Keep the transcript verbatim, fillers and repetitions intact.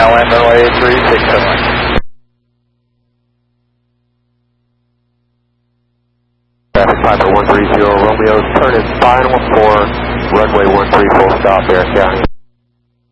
now land runway three six seven. Traffic Piper one three zero Romeo, turn in final for runway one three full stop, Barron County.